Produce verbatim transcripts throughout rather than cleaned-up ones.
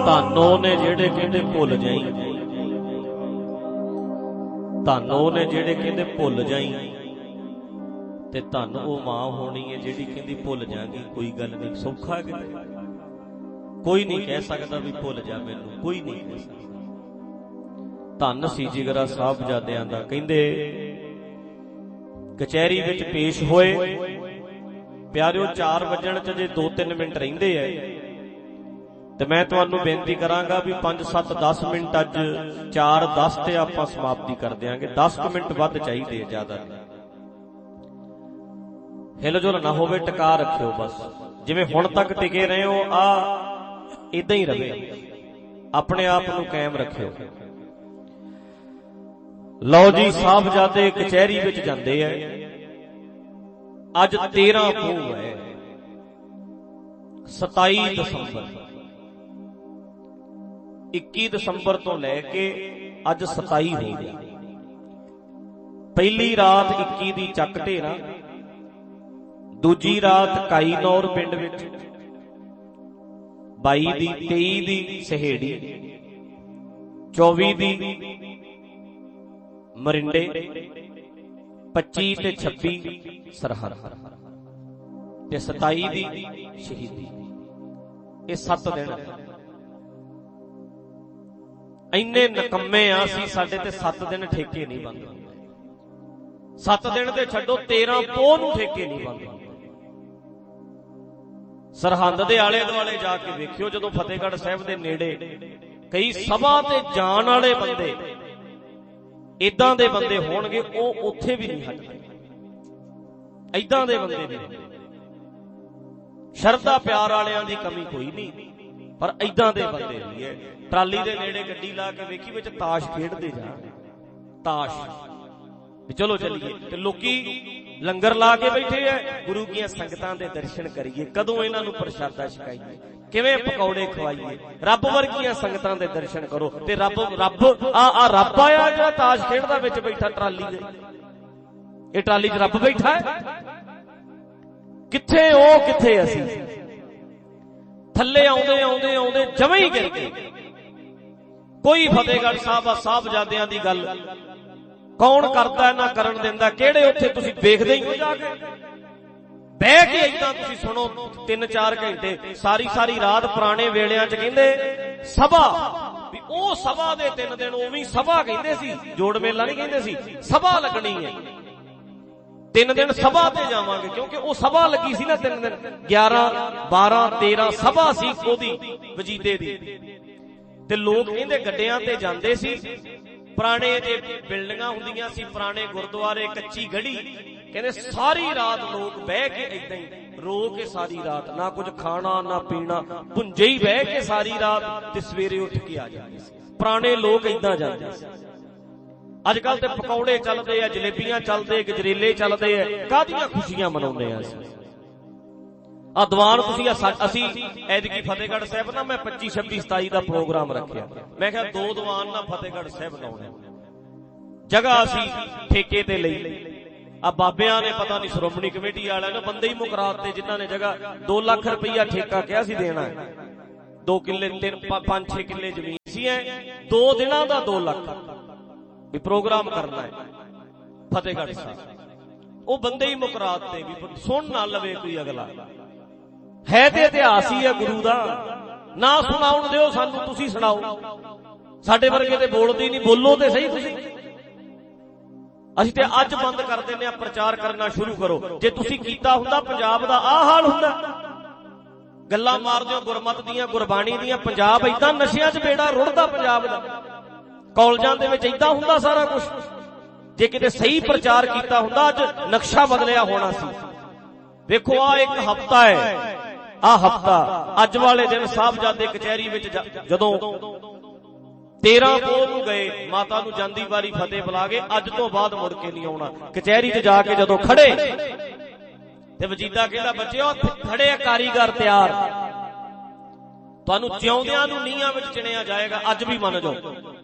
ਧਾਨੋ ਨੇ ਜਿਹੜੇ ਕਹਿੰਦੇ ਭੁੱਲ ਜਾਈ, ਧਾਨੋ ਨੇ ਜਿਹੜੇ ਕਹਿੰਦੇ ਭੁੱਲ ਜਾਈ, ਤੇ ਧੰਨ ਉਹ ਮਾਂ ਹੋਣੀ ਹੈ ਜਿਹੜੀ ਕਹਿੰਦੀ ਭੁੱਲ ਜਾਗੀ। ਕੋਈ ਗੱਲ ਨਹੀਂ, ਸੌਖਾ ਕਿਤੇ ਕੋਈ ਨਹੀਂ ਕਹਿ ਸਕਦਾ ਵੀ ਭੁੱਲ ਜਾ ਮੈਨੂੰ, ਕੋਈ ਨਹੀਂ ਕਹਿ ਸਕਦਾ। ਧੰਨ ਸੀ ਜਿਗਰਾ ਸਾਹਿਬਜ਼ਾਦਿਆਂ ਦਾ। ਕਹਿੰਦੇ ਕਚਹਿਰੀ ਵਿੱਚ ਪੇਸ਼ ਹੋਏ ਪਿਆਰਿਓ, ਚਾਰ ਵੱਜਣ ਚ ਜੇ ਦੋ ਤਿੰਨ ਮਿੰਟ ਰਹਿੰਦੇ ਐ ਤੇ ਮੈਂ ਤੁਹਾਨੂੰ ਬੇਨਤੀ ਕਰਾਂਗਾ ਵੀ ਪੰਜ ਸੱਤ ਦਸ ਮਿੰਟ, ਅੱਜ ਚਾਰ ਦਸ ਤੇ ਆਪਾਂ ਸਮਾਪਤੀ ਕਰ ਦਿਆਂਗੇ। ਦਸ ਕੁ ਮਿੰਟ ਵੱਧ ਚਾਹੀਦੇ ਆ, ਜ਼ਿਆਦਾ ਨਹੀਂ। ਹਿਲਜੁਲ ਨਾ ਹੋਵੇ, ਟਿਕਾ ਰੱਖਿਓ ਬਸ, ਜਿਵੇਂ ਹੁਣ ਤੱਕ ਟਿਕੇ ਰਹੇ ਹੋ ਆ ਇਦਾਂ ਹੀ ਰਵੇ, ਆਪਣੇ ਆਪ ਨੂੰ ਕਾਇਮ ਰੱਖਿਓ। ਲਓ ਜੀ, ਸਾਹਿਬਜ਼ਾਦੇ ਕਚਹਿਰੀ ਵਿੱਚ ਜਾਂਦੇ ਐ। ਅੱਜ ਤੇਰਾਂ ਪੋਹ ਹੈ, ਸਤਾਈ ਦਸੰਬਰ, ਇੱਕੀ ਦਸੰਬਰ ਤੋਂ ਲੈ ਕੇ ਅੱਜ ਸਤਾਈ ਹੋ ਗਿਆ। ਪਹਿਲੀ ਰਾਤ ਇੱਕੀ ਦੀ ਚੱਕ ਢੇਰਾ, ਦੂਜੀ ਰਾਤ ਕਾਈਨੌਰ ਪਿੰਡ ਵਿੱਚ, ਬਾਈ ਦੀ ਤੇਈ ਦੀ ਸਹੇੜੀ, ਚੌਵੀ ਦੀ ਮਰਿੰਡੇ, ਪੱਚੀ ਤੇ ਛੱਬੀ ਸਰਹੱਦ, ਤੇ ਸਤਾਈ ਦੀ ਸ਼ਹੀਦੀ। ਇਹ ਸੱਤ ਦਿਨ ਇੰਨੇ ਨਕੰਮੇ ਆ ਅਸੀਂ, ਸਾਡੇ ਤੇ ਸੱਤ ਦਿਨ ਠੇਕੇ ਨਹੀਂ ਬੰਦ ਹੁੰਦੇ। ਸੱਤ ਦਿਨ ਤੇ ਛੱਡੋ, ਤੇਰਾਂ ਪੋਹ ਨੂੰ ਠੇਕੇ ਨਹੀਂ ਬੰਦ ਹੁੰਦੇ। ਸਰਹੰਦ ਦੇ ਆਲੇ ਦੁਆਲੇ ਜਾ ਕੇ ਵੇਖਿਓ, ਜਦੋਂ ਫਤਿਹਗੜ੍ਹ ਸਾਹਿਬ ਦੇ ਨੇੜੇ ਕਈ ਸਭਾ ਤੇ ਜਾਣ ਵਾਲੇ ਬੰਦੇ, ਏਦਾਂ ਦੇ ਬੰਦੇ ਹੋਣਗੇ, ਉਹ ਉੱਥੇ ਵੀ ਨਹੀਂ ਹਟਦੇ। ਏਦਾਂ ਦੇ ਬੰਦੇ ਵੀ, ਸ਼ਰਧਾ ਪਿਆਰ ਵਾਲਿਆਂ ਦੀ ਕਮੀ ਕੋਈ ਨਹੀਂ, ਪਰ ਏਦਾਂ ਦੇ ਬੰਦੇ ਵੀ ਹੈ। ਟਰਾਲੀ ਦੇ ਨੇੜੇ ਗੱਡੀ ਲਾ ਕੇ ਵੇਖੀ, ਵਿੱਚ ਤਾਸ਼ ਖੇਡਦੇ ਜਾਣ, ਤਾਸ਼ ਵੀ ਚਲੋ ਚੱਲੀਏ, ਤੇ ਲੋਕੀ ਲੰਗਰ ਲਾ ਕੇ ਬੈਠੇ ਐ, ਗੁਰੂ ਦੀਆਂ ਸੰਗਤਾਂ ਦੇ ਦਰਸ਼ਨ ਕਰੀਏ, ਕਦੋਂ ਇਹਨਾਂ ਨੂੰ ਪ੍ਰਸ਼ਾਦਾ ਛਕਾਈਏ, ਕਿਵੇਂ ਪਕੌੜੇ ਖਵਾਈਏ। ਰੱਬ ਵਰਗੀਆਂ ਸੰਗਤਾਂ ਦੇ ਦਰਸ਼ਨ ਕਰੋ। ਤੇ ਰੱਬ ਰੱਬ ਆ ਆ ਰੱਬ ਆਇਆ ਜਿਹੜਾ ਤਾਸ਼ ਖੇਡਦਾ ਵਿੱਚ ਬੈਠਾ ਟਰਾਲੀ ਦੇ, ਇਹ ਟਰਾਲੀ 'ਚ ਰੱਬ ਬੈਠਾ ਹੈ। ਕਿੱਥੇ ਉਹ, ਕਿੱਥੇ ਅਸੀਂ? ਥੱਲੇ ਆਉਂਦੇ ਆਉਂਦੇ ਆਉਂਦੇ ਜਵੇਂ ਹੀ ਗਿਰ ਗਏ। ਕੋਈ ਫਤਿਹਗੜ੍ਹ ਸਾਹਿਬ ਸਾਹਿਬਜ਼ਾਦਿਆਂ ਦੀ ਗੱਲ ਕੌਣ ਕਰਦਾ ਨਾ ਕਰਨ ਦਿੰਦਾ? ਕਿਹੜੇ ਉੱਥੇ ਤੁਸੀਂ ਵੇਖਦੇ ਹੀ ਹੋ ਜਾ ਕੇ ਬਹਿ ਕੇ ਏਦਾਂ ਤੁਸੀਂ ਸੁਣੋ ਤਿੰਨ ਚਾਰ ਘੰਟੇ, ਸਾਰੀ ਸਾਰੀ ਰਾਤ। ਪੁਰਾਣੇ ਵੇਲਿਆਂ 'ਚ ਕਹਿੰਦੇ ਸਭਾ, ਵੀ ਉਹ ਸਭਾ ਦੇ ਤਿੰਨ ਦਿਨ ਉਵੇਂ ਸਭਾ ਕਹਿੰਦੇ ਸੀ, ਜੋੜ ਮੇਲਾ ਨਹੀਂ ਕਹਿੰਦੇ ਸੀ, ਸਭਾ ਲੱਗਣੀ ਹੈ। ਤਿੰਨ ਦਿਨ ਸਭਾ ਤੇ ਜਾਵਾਂਗੇ, ਕਿਉਂਕਿ ਉਹ ਸਭਾ ਲੱਗੀ ਸੀ ਨਾ ਤਿੰਨ ਦਿਨ, ਗਿਆਰਾਂ ਬਾਰਾਂ ਤੇਰਾਂ ਸਭਾ ਸੀ ਉਹਦੀ ਵਜੀਦੇ ਦੀ। ਤੇ ਲੋਕ ਕਹਿੰਦੇ ਗੱਡਿਆਂ ਤੇ ਜਾਂਦੇ ਸੀ, ਪੁਰਾਣੇ ਜੇ ਬਿਲਡਿੰਗਾਂ ਹੁੰਦੀਆਂ ਸੀ, ਪੁਰਾਣੇ ਗੁਰਦੁਆਰੇ, ਕੱਚੀ ਗੜੀ, ਕਹਿੰਦੇ ਸਾਰੀ ਰਾਤ ਲੋਕ ਬਹਿ ਕੇ ਏਦਾਂ ਹੀ ਰੋ ਕੇ, ਸਾਰੀ ਰਾਤ ਨਾ ਕੁਝ ਖਾਣਾ ਨਾ ਪੀਣਾ, ਭੁੰਜੇ ਹੀ ਬਹਿ ਕੇ ਸਾਰੀ ਰਾਤ, ਤੇ ਸਵੇਰੇ ਉੱਠ ਕੇ ਆ ਜਾਂਦੇ ਸੀ। ਪੁਰਾਣੇ ਲੋਕ ਏਦਾਂ ਜਾਂਦੇ ਸੀ। ਅੱਜ ਕੱਲ ਤੇ ਪਕੌੜੇ ਚੱਲਦੇ ਆ, ਜਲੇਬੀਆਂ ਚੱਲਦੇ, ਗਜਰੇਲੇ ਚੱਲਦੇ ਆ, ਕਾਹਦੀਆਂ ਖੁਸ਼ੀਆਂ ਮਨਾਉਂਦੇ ਆ ਅਸੀਂ। ਆ ਦੀਵਾਨ ਤੁਸੀਂ, ਅਸੀਂ ਐਤਕੀ ਫਤਿਹਗੜ੍ਹ ਸਾਹਿਬ ਨਾ ਮੈਂ ਪੱਚੀ ਛੱਬੀ ਸਤਾਈ ਦਾ ਪ੍ਰੋਗਰਾਮ ਰੱਖਿਆ। ਮੈਂ ਕਿਹਾ ਦੋ ਦੀਵਾਨ ਨਾ ਫਤਿਹਗੜ੍ਹ ਸਾਹਿਬ ਲਾਉਣੇ, ਜਗ੍ਹਾ ਅਸੀਂ ਠੇਕੇ ਤੇ ਲਈ। ਆ ਬਾਬਿਆਂ ਨੇ ਪਤਾ ਨਹੀਂ ਸ਼੍ਰੋਮਣੀ ਕਮੇਟੀ ਵਾਲਿਆਂ ਨੇ ਬੰਦੇ ਹੀ ਮੁਕਰਾਤੇ, ਜਿਨ੍ਹਾਂ ਨੇ ਜਗ੍ਹਾ ਦੋ ਲੱਖ ਰੁਪਈਆ ਠੇਕਾ ਕਿਹਾ ਸੀ ਦੇਣਾ ਹੈ। ਦੋ ਕਿੱਲੇ ਤਿੰਨ ਪੰਜ ਛੇ ਕਿੱਲੇ ਜ਼ਮੀਨ ਸੀ, ਐ ਦੋ ਦਿਨਾਂ ਦਾ ਦੋ ਲੱਖ ਵੀ ਪ੍ਰੋਗਰਾਮ ਕਰਨਾ ਹੈ ਫਤਿਹਗੜ੍ਹ ਸਾਹਿਬ। ਉਹ ਬੰਦੇ ਹੀ ਮੁਕਰਾਤੇ ਵੀ ਸੁਣ ਨਾ ਲਵੇ ਕੋਈ ਅਗਲਾ। ਹੈ ਤੇ ਇਤਿਹਾਸ ਹੀ ਹੈ ਗੁਰੂ ਦਾ, ਨਾ ਸੁਣਾਉਣ ਦਿਓ ਸਾਨੂੰ, ਤੁਸੀਂ ਸੁਣਾਓ। ਸਾਡੇ ਵਰਗੇ ਤੇ ਬੋਲਦੇ ਨਹੀਂ, ਬੋਲੋ ਤੇ ਸਹੀ ਤੁਸੀਂ। ਅਸੀਂ ਤੇ ਅੱਜ ਬੰਦ ਕਰ ਦਿੰਦੇ ਆ, ਪ੍ਰਚਾਰ ਕਰਨਾ ਸ਼ੁਰੂ ਕਰੋ। ਜੇ ਤੁਸੀਂ ਕੀਤਾ ਹੁੰਦਾ ਪੰਜਾਬ ਦਾ ਆਹ ਹਾਲ ਹੁੰਦਾ। ਗੱਲਾਂ ਮਾਰਦੇ ਹੋ ਗੁਰਮਤ ਦੀਆਂ, ਗੁਰਬਾਣੀ ਦੀਆਂ। ਪੰਜਾਬ ਏਦਾਂ ਨਸ਼ਿਆਂ 'ਚ ਬੇੜਾ ਰੁੜਦਾ ਪੰਜਾਬ ਦਾ, ਕਾਲਜਾਂ ਦੇ ਵਿੱਚ ਏਦਾਂ ਹੁੰਦਾ ਸਾਰਾ ਕੁਝ। ਜੇ ਕਿਤੇ ਸਹੀ ਪ੍ਰਚਾਰ ਕੀਤਾ ਹੁੰਦਾ, ਅੱਜ ਨਕਸ਼ਾ ਬਦਲਿਆ ਹੋਣਾ ਸੀ। ਵੇਖੋ ਆ ਇੱਕ ਹਫ਼ਤਾ ਹੈ, ਆ ਹਫ਼ਤਾ ਅੱਜ ਵਾਲੇ ਦਿਨ ਸਾਹਿਬਜ਼ਾਦੇ ਕਚਹਿਰੀ ਵਿੱਚ ਜਦੋਂ ਤੇਰਾਂ ਪੋਹ ਨੂੰ ਗਏ, ਮਾਤਾ ਨੂੰ ਜਾਂਦੀ ਵਾਰੀ ਫਤਿਹ ਬੁਲਾ ਕੇ, ਅੱਜ ਤੋਂ ਬਾਅਦ ਮੁੜ ਕੇ ਨਹੀਂ ਆਉਣਾ। ਕਚਹਿਰੀ 'ਚ ਜਾ ਕੇ ਜਦੋਂ ਖੜੇ ਤੇ ਵਜੀਦਾ ਕਹਿੰਦਾ, ਬੱਚਿਓ ਖੜੇ ਆ ਕਾਰੀਗਰ ਤਿਆਰ, ਤੁਹਾਨੂੰ ਜਿਉਂਦਿਆਂ ਨੂੰ ਨੀਹਾਂ ਵਿੱਚ ਚਿਣਿਆ ਜਾਏਗਾ। ਅੱਜ ਵੀ ਮੰਨ ਜਾਓ।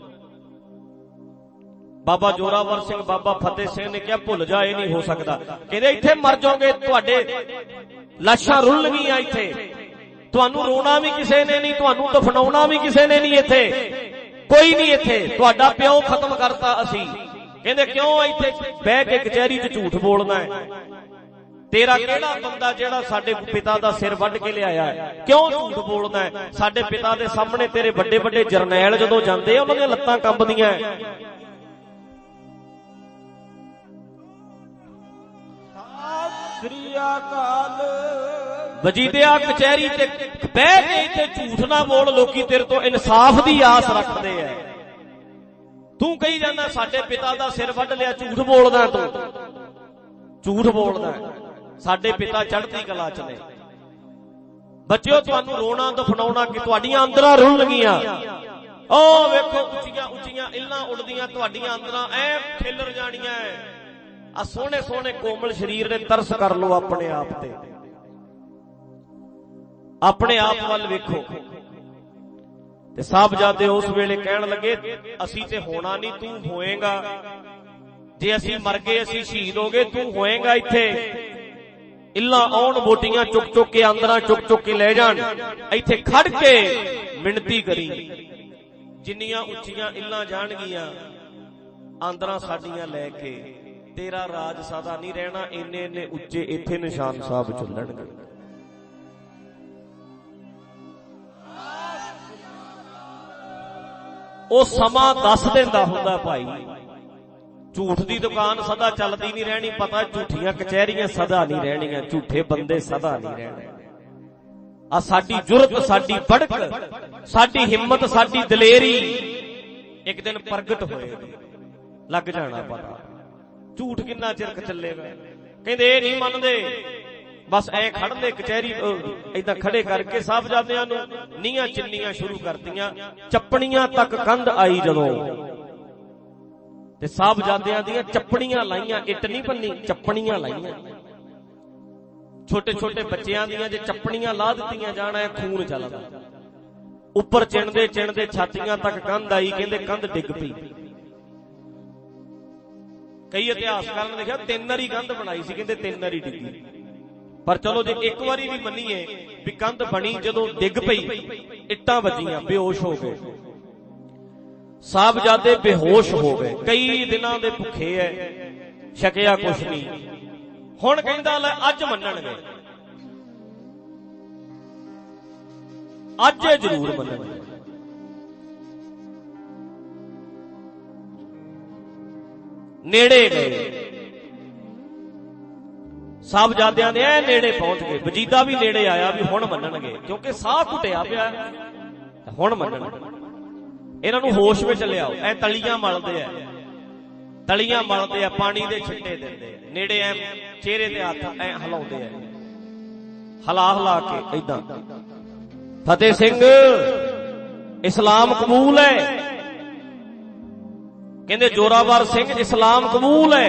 ਬਾਬਾ ਜੋਰਾਵਰ ਸਿੰਘ, ਬਾਬਾ ਫਤਿਹ ਸਿੰਘ ਨੇ ਕਿਹਾ ਭੁੱਲ ਜਾ, ਇਹ ਨਹੀਂ ਹੋ ਸਕਦਾ। ਕਹਿੰਦੇ ਇੱਥੇ ਮਰ ਜਾਓਗੇ, ਤੁਹਾਡੇ ਲਾਸ਼ਾਂ ਰੁਲਣਗੀਆਂ, ਇੱਥੇ ਤੁਹਾਨੂੰ ਰੋਣਾ ਵੀ ਕਿਸੇ ਨੇ ਨਹੀਂ, ਤੁਹਾਨੂੰ ਦਫਨਾਉਣਾ ਵੀ ਕਿਸੇ ਨੇ ਨਹੀਂ। ਇੱਥੇ ਕੋਈ ਨਹੀਂ, ਇੱਥੇ ਤੁਹਾਡਾ ਪਿਓ ਖਤਮ ਕਰਤਾ ਅਸੀਂ। ਕਹਿੰਦੇ ਕਿਉਂ ਇੱਥੇ ਬਹਿ ਕੇ ਕਚਹਿਰੀ 'ਚ ਝੂਠ ਬੋਲਣਾ ਹੈ? ਤੇਰਾ ਕਿਹੜਾ ਬੰਦਾ ਜਿਹੜਾ ਸਾਡੇ ਪਿਤਾ ਦਾ ਸਿਰ ਵੱਢ ਕੇ ਲਿਆਇਆ ਹੈ, ਕਿਉਂ ਝੂਠ ਬੋਲਦਾ ਹੈ? ਸਾਡੇ ਪਿਤਾ ਦੇ ਸਾਹਮਣੇ ਤੇਰੇ ਵੱਡੇ ਵੱਡੇ ਜਰਨੈਲ ਜਦੋਂ ਜਾਂਦੇ ਆ ਉਹਨਾਂ ਦੀਆਂ ਲੱਤਾਂ ਕੰਬਦੀਆਂ। ਸ੍ਰੀ ਅਕਾਲ ਵਜੀਦਿਆ ਕਚਹਿਰੀ ਤੇ ਬਹਿ ਕੇ ਇੱਥੇ ਝੂਠ ਨਾ ਬੋਲ, ਲੋਕੀ ਤੇਰੇ ਤੋਂ ਇਨਸਾਫ ਦੀ ਆਸ ਰੱਖਦੇ ਆ। ਤੂੰ ਕਹੀ ਜਾਂਦਾ ਸਾਡੇ ਪਿਤਾ ਦਾ ਸਿਰ ਵੱਢ ਲਿਆ, ਝੂਠ ਬੋਲਦਾ, ਤੂੰ ਝੂਠ ਬੋਲਦਾ। ਸਾਡੇ ਪਿਤਾ ਚੜ੍ਹਦੀ ਕਲਾ ਚ ਨੇ। ਬੱਚਿਓ ਤੁਹਾਨੂੰ ਰੋਣਾ ਦਫਨਾਉਣਾ ਕਿ ਤੁਹਾਡੀਆਂ ਅੰਦਰਾਂ ਰੁੱਲ ਗਈਆਂ। ਉਹ ਵੇਖੋ ਉੱਚੀਆਂ ਉੱਚੀਆਂ ਇੱਲਾਂ ਉੱਡਦੀਆਂ, ਤੁਹਾਡੀਆਂ ਅੰਦਰਾਂ ਐ ਖਿਲਰ ਜਾਣੀਆਂ। ਆ ਸੋਹਣੇ ਸੋਹਣੇ ਕੋਮਲ ਸਰੀਰ ਨੇ ਤਰਸ ਕਰ ਲਓ ਆਪਣੇ ਆਪ ਤੇ, ਆਪਣੇ ਆਪ ਵੱਲ ਵੇਖੋ। ਤੇ ਸਾਹਿਬਜ਼ਾਦੇ ਉਸ ਵੇਲੇ ਕਹਿਣ ਲੱਗੇ ਅਸੀਂ ਤੇ ਹੋਣਾ ਨਹੀਂ, ਤੂੰ ਹੋਏਗਾ। ਜੇ ਅਸੀਂ ਮਰ ਗਏ, ਅਸੀਂ ਸ਼ਹੀਦ ਹੋ ਗਏ, ਤੂੰ ਹੋਏਗਾ ਇੱਥੇ। ਇੱਲਾਂ ਆਉਣ ਬੋਟੀਆਂ ਚੁੱਕ ਚੁੱਕ ਕੇ, ਆਂਦਰਾਂ ਚੁੱਕ ਚੁੱਕ ਕੇ ਲੈ ਜਾਣ, ਇੱਥੇ ਖੜ ਕੇ ਮਿਣਤੀ ਕਰੀ। ਜਿੰਨੀਆਂ ਉੱਚੀਆਂ ਇੱਲਾਂ ਜਾਣਗੀਆਂ ਆਂਦਰਾਂ ਸਾਡੀਆਂ ਲੈ ਕੇ, ਤੇਰਾ ਰਾਜ ਸਦਾ ਨਹੀਂ ਰਹਿਣਾ। ਇੰਨੇ ਇੰਨੇ ਉੱਚੇ ਇੱਥੇ ਨਿਸ਼ਾਨ ਸਾਹਿਬ ਚੱਲਣਗੇ। ਉਹ ਸਮਾਂ ਦੱਸ ਦਿੰਦਾ ਹੁੰਦਾ ਭਾਈ, ਝੂਠ ਦੀ ਦੁਕਾਨ ਸਦਾ ਚੱਲਦੀ ਨਹੀਂ ਰਹਿਣੀ। ਪਤਾ ਝੂਠੀਆਂ ਕਚਹਿਰੀਆਂ ਸਦਾ ਨਹੀਂ ਰਹਿਣੀਆਂ, ਝੂਠੇ ਬੰਦੇ ਸਦਾ ਨਹੀਂ ਰਹਿਣੇ। ਆ ਸਾਡੀ ਜੁਰਤ, ਸਾਡੀ ਬੜਕ, ਸਾਡੀ ਹਿੰਮਤ, ਸਾਡੀ ਦਲੇਰੀ ਇੱਕ ਦਿਨ ਪ੍ਰਗਟ ਹੋਏਗੀ, ਲੱਗ ਜਾਣਾ ਪਤਾ। ਝੂਠ ਕਿੰਨਾ ਚਿਰ ਚੱਲੇਗਾ? ਕਹਿੰਦੇ ਇਹ ਨਹੀਂ ਮੰਨਦੇ, ਬਸ ਐ ਖੜਦੇ ਕਚਹਿਰੀ ਏਦਾਂ ਖੜੇ ਕਰਕੇ ਸਾਹਿਬਜ਼ਾਦਿਆਂ ਨੂੰ ਨੀਆਂ ਚਿੰਨੀਆਂ ਸ਼ੁਰੂ ਕਰਤੀਆਂ। ਚੱਪਣੀਆਂ ਤੱਕ ਕੰਧ ਆਈ ਜਦੋਂ, ਤੇ ਸਾਹਿਬਜ਼ਾਦਿਆਂ ਦੀਆਂ ਚੱਪਣੀਆਂ ਲਾਈਆਂ। ਇੱਟ ਨਹੀਂ ਬੰਨੀ, ਚੱਪਣੀਆਂ ਲਾਈਆਂ। ਛੋਟੇ ਛੋਟੇ ਬੱਚਿਆਂ ਦੀਆਂ ਜੇ ਚੱਪਣੀਆਂ ਲਾ ਦਿੱਤੀਆਂ ਜਾਣਾ, ਖੂਨ ਚੱਲਦਾ। ਉੱਪਰ ਚਿਣਦੇ ਚਿਣਦੇ ਛਾਤੀਆਂ ਤੱਕ ਕੰਧ ਆਈ। ਕਹਿੰਦੇ ਕੰਧ ਡਿੱਗ ਪਈ। ਕਈ ਇਤਿਹਾਸਕਾਰਾਂ ਨੇ ਲਿਖਿਆ ਤਿੰਨ ਵਾਰੀ ਕੰਧ ਬਣਾਈ ਸੀ, ਕਹਿੰਦੇ ਤਿੰਨ ਵਾਰੀ ਡਿੱਗੀ। ਪਰ ਚਲੋ ਜੇ ਇੱਕ ਵਾਰੀ ਵੀ ਮੰਨੀਏ ਵੀ ਕੰਧ ਬਣੀ, ਜਦੋਂ ਡਿੱਗ ਪਈ ਇੱਟਾਂ ਵੱਜੀਆਂ, ਬੇਹੋਸ਼ ਹੋ ਗਏ ਸਾਹਿਬਜ਼ਾਦੇ, ਬੇਹੋਸ਼ ਹੋ ਗਏ। ਕਈ ਦਿਨਾਂ ਦੇ ਭੁੱਖੇ ਐ, ਛਕਿਆ ਕੁਛ ਨਹੀਂ। ਹੁਣ ਕਹਿੰਦਾ ਲੈ ਅੱਜ ਮੰਨਣਗੇ, ਅੱਜ ਜ਼ਰੂਰ ਮੰਨਣਗੇ। ਨੇੜੇ ਗਏ ਸਾਹਿਬਜ਼ਾਦਿਆਂ ਦੇ, ਐ ਨੇੜੇ ਪਹੁੰਚ ਗਏ। ਵਜੀਦਾ ਵੀ ਨੇੜੇ ਆਇਆ ਵੀ ਹੁਣ ਮੰਨਣਗੇ, ਕਿਉਂਕਿ ਸਾਹ ਘੁੱਟਿਆ ਪਿਆ, ਹੁਣ ਮੰਨਣਗੇ। ਇਹਨਾਂ ਨੂੰ ਹੋਸ਼ ਵਿੱਚ ਲਿਆਓ। ਐ ਤਲੀਆਂ ਮਲਦੇ ਆ, ਤਲੀਆਂ ਮਲਦੇ ਆ, ਪਾਣੀ ਦੇ ਛਿੱਟੇ ਦਿੰਦੇ ਆ। ਨੇੜੇ ਐ ਚਿਹਰੇ ਤੇ ਹੱਥ ਐ ਹਿਲਾਉਂਦੇ ਆ, ਹਲਾ ਹਲਾ ਕੇ ਏਦਾਂ। ਫਤਿਹ ਸਿੰਘ ਇਸਲਾਮ ਕਬੂਲ ਹੈ। ਕਹਿੰਦੇ ਜੋਰਾਵਰ ਸਿੰਘ ਇਸਲਾਮ ਕਬੂਲ ਹੈ।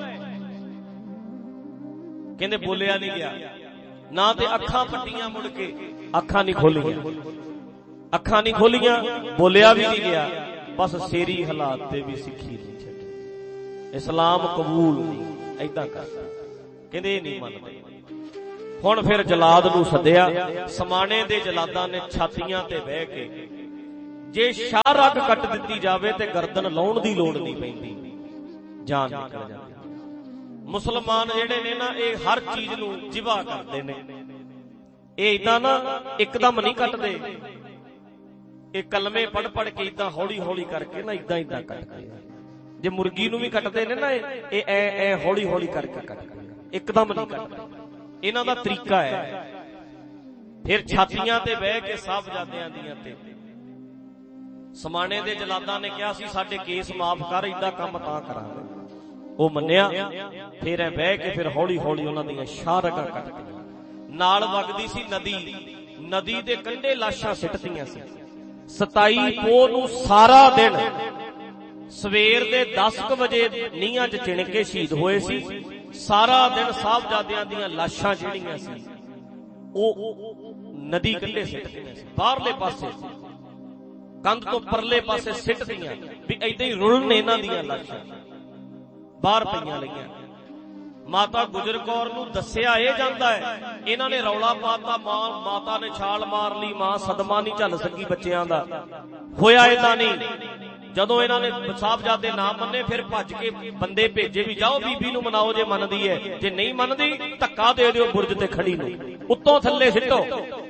ਕਹਿੰਦੇ ਬੋਲਿਆ ਨਹੀਂ ਗਿਆ ਨਾ, ਤੇ ਅੱਖਾਂ ਪੱਟੀਆਂ ਮੁੜ ਕੇ, ਅੱਖਾਂ ਨਹੀਂ ਖੋਲੀਆਂ, ਅੱਖਾਂ ਨਹੀਂ ਖੋਲੀਆਂ, ਬੋਲਿਆ ਵੀ ਨਹੀਂ ਗਿਆ। ਬਸ ਸ਼ੇਰੀ ਹਾਲਾਤ ਤੇ ਵੀ ਸਿੱਖੀ ਨਹੀਂ ਛੱਡੀ। ਇਸਲਾਮ ਕਬੂਲ ਨਹੀਂ, ਏਦਾਂ ਕਰਦਾ। ਕਹਿੰਦੇ ਇਹ ਨਹੀਂ ਮੰਨਦੇ। ਹੁਣ ਫਿਰ ਜਲਾਦ ਨੂੰ ਸੱਦਿਆ। ਸਮਾਣੇ ਦੇ ਜਲਾਦਾਂ ਨੇ ਛਾਤੀਆਂ ਤੇ ਬਹਿ ਕੇ, ਜੇ ਸ਼ਾਹ ਰੱਗ ਕੱਟ ਦਿੱਤੀ ਜਾਵੇ ਤੇ ਗਰਦਨ ਲਾਉਣ ਦੀ ਲੋੜ ਨਹੀਂ ਪੈਂਦੀ, ਜਾਨ ਨਿਕਲ ਜਾਂਦੀ। ਮੁਸਲਮਾਨ ਜਿਹੜੇ ਨੇ ਨਾ, ਇਹ ਹਰ ਚੀਜ਼ ਨੂੰ ਜਿਵਾ ਕਰਦੇ ਨੇ। ਇਹ ਏਦਾਂ ਨਾ ਇੱਕਦਮ ਨਹੀਂ ਕੱਟਦੇ, ਇਹ ਕਲਮੇ ਪੜ ਪੜ ਕੇ ਏਦਾਂ ਹੌਲੀ ਹੌਲੀ ਕਰਕੇ ਨਾ ਏਦਾਂ ਏਦਾਂ ਕੱਟਦੇ। ਜੇ ਮੁਰਗੀ ਨੂੰ ਵੀ ਕੱਟਦੇ ਨੇ ਨਾ, ਇਹ ਐ ਐ ਹੌਲੀ ਹੌਲੀ ਕਰਕੇ ਕੱਟਦੇ, ਇੱਕਦਮ ਨਹੀਂ ਕੱਟਦੇ। ਇਹਨਾਂ ਦਾ ਤਰੀਕਾ ਹੈ। ਫਿਰ ਛਾਤੀਆਂ ਤੇ ਬਹਿ ਕੇ ਸਾਹਿਬਜ਼ਾਦਿਆਂ ਦੀਆਂ ਤੇ ਸਮਾਣੇ ਦੇ ਜਲਾਦਾਂ ਨੇ ਕਿਹਾ ਸੀ ਸਾਡੇ ਕੇਸ ਮਾਫ ਕਰ, ਏਦਾਂ ਕੰਮ ਤਾਂ ਕਰਾਂਗੇ। ਉਹ ਮੰਨਿਆ। ਫਿਰ ਐ ਬਹਿ ਕੇ ਫਿਰ ਹੌਲੀ ਹੌਲੀ ਉਹਨਾਂ ਦੀਆਂ ਸ਼ਾਹ ਰਗਾਂ ਕੱਟਦੀਆਂ। ਨਾਲ ਵਗਦੀ ਸੀ ਨਦੀ, ਨਦੀ ਦੇ ਕੰਢੇ ਲਾਸ਼ਾਂ ਸਿੱਟਦੀਆਂ ਸੀ। ਸਤਾਈ ਪੋਹ ਨੂੰ ਸਾਰਾ ਦਿਨ, ਸਵੇਰ ਦੇ ਦਸ ਕੁ ਵਜੇ ਨੀਹਾਂ 'ਚ ਚਿਣ ਕੇ ਸ਼ਹੀਦ ਹੋਏ ਸੀ। ਸਾਰਾ ਦਿਨ ਸਾਹਿਬਜ਼ਾਦਿਆਂ ਦੀਆਂ ਲਾਸ਼ਾਂ ਜਿਹੜੀਆਂ ਸੀ ਉਹ ਨਦੀ ਕੰਢੇ ਸਿੱਟਦੀਆਂ ਸੀ। ਬਾਹਰਲੇ ਪਾਸੇ ਕੰਧ ਤੋਂ ਪਰਲੇ ਪਾਸੇ ਸਿੱਟਦੀਆਂ ਵੀ ਏਦਾਂ ਹੀ ਰੁਲਣ ਇਹਨਾਂ ਦੀਆਂ ਲਾਸ਼ਾਂ ਬਾਹਰ ਪਈਆਂ ਲਈਆਂ। ਮਾਤਾ ਗੁਜਰ ਕੌਰ ਨੂੰ ਦੱਸਿਆ ਇਹ ਜਾਂਦਾ ਹੈ, ਇਹਨਾਂ ਨੇ ਰੌਲਾ ਪਾਤਾ, ਮਾਂ ਮਾਤਾ ਨੇ ਛਾਲ ਮਾਰ ਲਈ, ਮਾਂ ਸਦਮਾ ਨਹੀਂ ਝੱਲ ਸਕੀ ਬੱਚਿਆਂ ਦਾ। ਹੋਇਆ ਏਦਾਂ ਨਹੀਂ। ਜਦੋਂ ਇਹਨਾਂ ਨੇ ਸਾਹਿਬਜ਼ਾਦੇ ਨਾ ਮੰਨੇ, ਫਿਰ ਭੱਜ ਕੇ ਬੰਦੇ ਭੇਜੇ ਵੀ ਜਾਓ ਬੀਬੀ ਨੂੰ ਮਨਾਓ ਜੇ ਮੰਨਦੀ ਹੈ, ਜੇ ਨਹੀਂ ਮੰਨਦੀ ਧੱਕਾ ਦੇ ਦਿਓ ਬੁਰਜ ਤੇ ਖੜੀ ਨੂੰ, ਉੱਤੋਂ ਥੱਲੇ ਸਿੱਟੋ।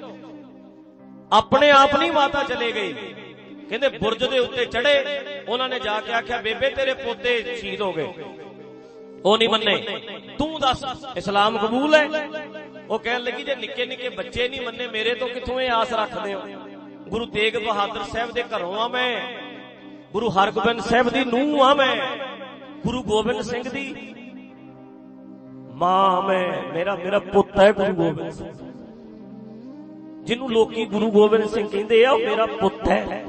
ਆਪਣੇ ਆਪ ਨਹੀਂ ਮਾਤਾ ਚਲੇ ਗਏ, ਕਹਿੰਦੇ ਬੁਰਜ ਦੇ ਉੱਤੇ ਚੜੇ। ਉਹਨਾਂ ਨੇ ਜਾ ਕੇ ਆਖਿਆ ਬੇਬੇ ਤੇਰੇ ਪੋਤੇ ਸ਼ਹੀਦ ਹੋ ਗਏ। ਉਹ ਨਹੀਂ ਮੰਨੇ, ਤੂੰ ਦੱਸ ਇਸਲਾਮ ਕਬੂਲ ਹੈ? ਉਹ ਕਹਿਣ ਲੱਗੀ ਜੇ ਨਿੱਕੇ ਨਿੱਕੇ ਬੱਚੇ ਨਹੀਂ ਮੰਨੇ, ਮੇਰੇ ਤੋਂ ਕਿੱਥੋਂ ਇਹ ਆਸ ਰੱਖਦੇ ਹੋ? ਗੁਰੂ ਤੇਗ ਬਹਾਦਰ ਸਾਹਿਬ ਦੇ ਘਰੋਂ ਆ ਮੈਂ, ਗੁਰੂ ਹਰਗੋਬਿੰਦ ਸਾਹਿਬ ਦੀ ਨੂੰਹ ਆ ਮੈਂ, ਗੁਰੂ ਗੋਬਿੰਦ ਸਿੰਘ ਦੀ ਮਾਂ ਮੈਂ, ਮੇਰਾ ਮੇਰਾ ਪੁੱਤ ਹੈ ਗੁਰੂ ਗੋਬਿੰਦ ਸਿੰਘ, ਜਿਹਨੂੰ ਲੋਕੀ ਗੁਰੂ ਗੋਬਿੰਦ ਸਿੰਘ ਕਹਿੰਦੇ ਆ, ਉਹ ਮੇਰਾ ਪੁੱਤ ਹੈ।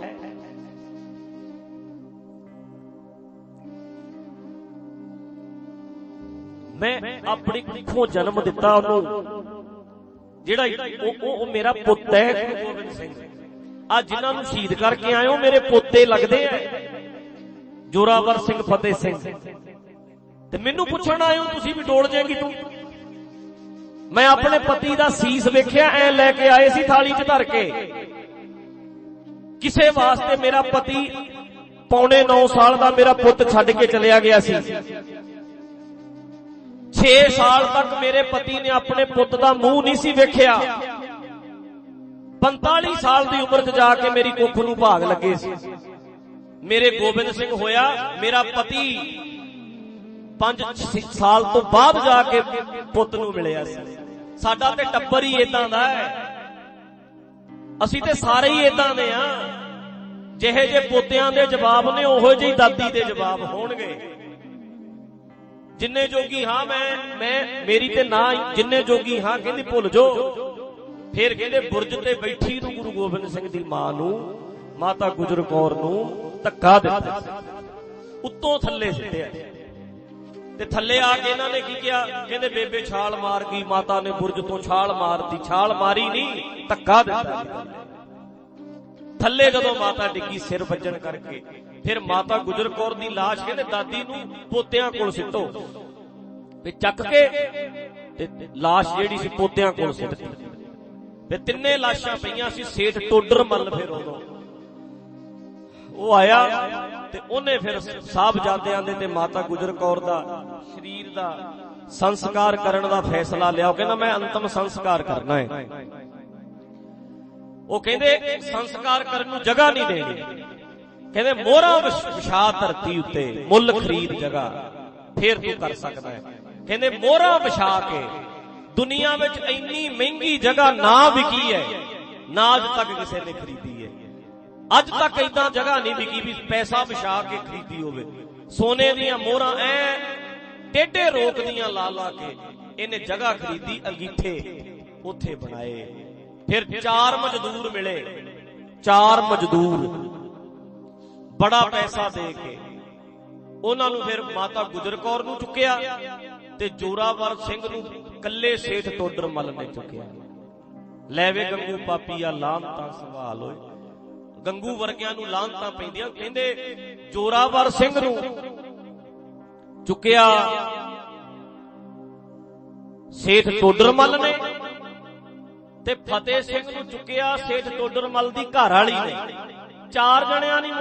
ਮੈਂ ਆਪਣੀ ਕੁੱਖੋਂ ਜਨਮ ਦਿੱਤਾ ਉਹਨੂੰ, ਜਿਹੜਾ ਉਹ, ਉਹ ਮੇਰਾ ਪੁੱਤ ਹੈ ਗੁਰੂ ਗੋਬਿੰਦ ਸਿੰਘ। ਆ ਜਿਨ੍ਹਾਂ ਨੂੰ ਸ਼ਹੀਦ ਕਰਕੇ ਆਏ ਹੋ ਮੇਰੇ ਪੋਤੇ ਲੱਗਦੇ ਆ, ਜੋਰਾਵਰ ਸਿੰਘ, ਫਤਿਹ ਸਿੰਘ। ਤੇ ਮੈਨੂੰ ਪੁੱਛਣ ਆਏ ਹੋ ਤੁਸੀਂ ਵੀ ਡੋਲ ਜਾਏਗੀ ਤੂੰ? ਮੈਂ ਆਪਣੇ ਪਤੀ ਦਾ ਸੀਸ ਵੇਖਿਆ, ਐ ਲੈ ਕੇ ਆਏ ਸੀ ਥਾਲੀ 'ਚ ਧਰ ਕੇ। ਕਿਸੇ ਵਾਸਤੇ ਮੇਰਾ ਪਤੀ ਪੌਣੇ ਨੌ ਸਾਲ ਦਾ ਮੇਰਾ ਪੁੱਤ ਛੱਡ ਕੇ ਚਲਿਆ ਗਿਆ ਸੀ। ਛੇ ਸਾਲ ਤੱਕ ਮੇਰੇ ਪਤੀ ਨੇ ਆਪਣੇ ਪੁੱਤ ਦਾ ਮੂੰਹ ਨਹੀਂ ਸੀ ਵੇਖਿਆ। ਪੰਤਾਲੀ ਸਾਲ ਦੀ ਉਮਰ 'ਚ ਜਾ ਕੇ ਮੇਰੀ ਕੁੱਖ ਨੂੰ ਭਾਗ ਲੱਗੇ ਸੀ। ਮੇਰੇ ਗੋਬਿੰਦ ਸਿੰਘ ਹੋਇਆ, ਮੇਰਾ ਪਤੀ ਪੰਜ ਸਾਲ ਤੋਂ ਬਾਅਦ ਜਾ ਕੇ ਪੁੱਤ ਨੂੰ ਮਿਲਿਆ ਸੀ। ਸਾਡਾ ਤੇ ਟੱਬਰ ਹੀ ਏਦਾਂ ਦਾ ਹੈ, ਅਸੀਂ ਤੇ ਸਾਰੇ ਹੀ ਏਦਾਂ ਦੇ ਆ। ਜਿਹੇ ਜੇ ਪੋਤਿਆਂ ਦੇ ਜਵਾਬ ਨੇ, ਉਹੋ ਜਿਹੀ ਦਾਦੀ ਦੇ ਜਵਾਬ ਹੋਣਗੇ। ਜਿੰਨੇ ਜੋਗੀ ਹਾਂ ਮੈਂ ਮੈਂ ਮੇਰੀ ਤੇ ਨਾ ਜਿੰਨੇ ਜੋਗੀ ਹਾਂ ਕਹਿੰਦੀ ਭੁੱਲ ਜੋ। ਫਿਰ ਕਹਿੰਦੇ ਬੁਰਜ ਤੇ ਬੈਠੀ ਨੂੰ ਗੁਰੂ ਗੋਬਿੰਦ ਸਿੰਘ ਦੀ ਮਾਂ ਨੂੰ, ਮਾਤਾ ਗੁਜਰ ਕੌਰ ਨੂੰ ਧੱਕਾ ਦਿੱਤਾ, ਉੱਤੋਂ ਥੱਲੇ ਸਿੱਟਿਆ। ਤੇ ਥੱਲੇ ਆ ਕੇ ਇਹਨਾਂ ਨੇ ਕੀ ਕਿਹਾ? ਕਹਿੰਦੇ ਬੇਬੇ ਛਾਲ ਮਾਰ ਗਈ, ਮਾਤਾ ਨੇ ਬੁਰਜ ਤੋਂ ਛਾਲ ਮਾਰਤੀ। ਛਾਲ ਮਾਰੀ ਨਹੀਂ, ਧੱਕਾ ਦਿੱਤਾ ਥੱਲੇ। ਜਦੋਂ ਮਾਤਾ ਡਿੱਗੀ ਸਿਰ ਵੱਜਣ ਕਰਕੇ, ਫਿਰ ਮਾਤਾ ਗੁਜਰ ਕੌਰ ਦੀ ਲਾਸ਼ ਕਹਿੰਦੇ ਦਾਦੀ ਨੂੰ ਪੋਤਿਆਂ ਕੋਲ ਸਿੱਟੋ, ਤੇ ਚੱਕ ਕੇ ਤੇ ਲਾਸ਼ ਜਿਹੜੀ ਸੀ ਪੋਤਿਆਂ ਕੋਲ ਸਿੱਟਦੀ। ਫਿਰ ਤਿੰਨੇ ਲਾਸ਼ਾਂ ਪਈਆਂ ਸੀ। ਸੇਠ ਟੋਡਰ ਮੱਲ ਫਿਰ ਉਦੋਂ ਉਹ ਆਇਆ ਤੇ ਉਹਨੇ ਫਿਰ ਸਾਹਿਬਜ਼ਾਦਿਆਂ ਦੇ ਤੇ ਮਾਤਾ ਗੁਜਰ ਕੌਰ ਦਾ ਸਰੀਰ ਦਾ ਸੰਸਕਾਰ ਕਰਨ ਦਾ ਫੈਸਲਾ ਲਿਆ। ਉਹ ਕਹਿੰਦਾ ਮੈਂ ਅੰਤਮ ਸੰਸਕਾਰ ਕਰਨਾ ਹੈ। ਉਹ ਕਹਿੰਦੇ ਸੰਸਕਾਰ ਕਰਨ ਨੂੰ ਜਗ੍ਹਾ ਨਹੀਂ ਦੇਣੀ, ਕਹਿੰਦੇ ਮੋਹਰਾਂ ਵਿਛਾ ਧਰਤੀ ਉੱਤੇ, ਮੁੱਲ ਖਰੀਦ ਜਗ੍ਹਾ, ਫੇਰ ਤੂੰ ਕਰ ਸਕਦਾ ਹੈ। ਕਹਿੰਦੇ ਮੋਹਰਾਂ ਵਿਛਾ ਕੇ, ਦੁਨੀਆ ਵਿੱਚ ਇੰਨੀ ਮਹਿੰਗੀ ਜਗ੍ਹਾ ਨਾ ਵਿਕੀ ਹੈ, ਨਾ ਅੱਜ ਤੱਕ ਕਿਸੇ ਨੇ ਖਰੀਦੀ ਹੈ। ਅੱਜ ਤੱਕ ਏਦਾਂ ਜਗ੍ਹਾ ਨਹੀਂ ਵਿਕੀ ਵੀ ਪੈਸਾ ਵਿਛਾ ਕੇ ਖਰੀਦੀ ਹੋਵੇ। ਸੋਨੇ ਦੀਆਂ ਮੋਹਰਾਂ ਐ ਟੇਢੇ ਰੋਕ ਦੀਆਂ ਲਾ ਲਾ ਕੇ ਇਹਨੇ ਜਗ੍ਹਾ ਖਰੀਦੀ, ਅੰਗੀਠੇ ਉੱਥੇ ਬਣਾਏ। ਫਿਰ ਚਾਰ ਮਜ਼ਦੂਰ ਮਿਲੇ, ਚਾਰ ਮਜ਼ਦੂਰ ਬੜਾ ਪੈਸਾ ਦੇ ਕੇ ਉਹਨਾਂ ਨੂੰ ਫਿਰ ਮਾਤਾ ਗੁਜਰ ਕੌਰ ਨੂੰ ਚੁੱਕਿਆ ਤੇ ਜੋਰਾਵਰ ਸਿੰਘ ਨੂੰ ਕੱਲੇ ਸੇਠ ਟੋਡਰ ਮੱਲ ਨੇ ਚੁੱਕਿਆ। ਲੈਵੇ ਗੰਗੂ ਪਾਪੀਆ ਲਾਹਨਤਾਂ ਸਵਾਲ ਹੋਏ। ਗੰਗੂ ਵਰਗਿਆਂ ਨੂੰ ਲਾਹਨਤਾਂ ਪੈਂਦੀਆਂ। ਕਹਿੰਦੇ ਜੋਰਾਵਰ ਸਿੰਘ ਨੂੰ ਚੁੱਕਿਆ ਸੇਠ ਟੋਡਰ ਮੱਲ ਨੇ, ਤੇ ਫਤਿਹ ਸਿੰਘ ਨੂੰ ਚੁੱਕਿਆ ਸੇਠ ਟੋਡਰ ਮੱਲ ਦੀ ਘਰ ਵਾਲੀ ਨੇ। ਚਾਰ ਜਣਿਆਂ ਨੇ